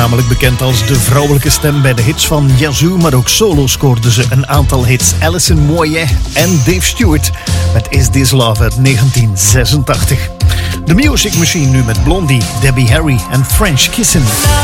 voornamelijk bekend als de vrouwelijke stem bij de hits van Yazoo, maar ook solo scoorde ze een aantal hits. Alison Moyet en Dave Stewart met Is This Love uit 1986. The Music Machine nu met Blondie, Debbie Harry en French Kissin'.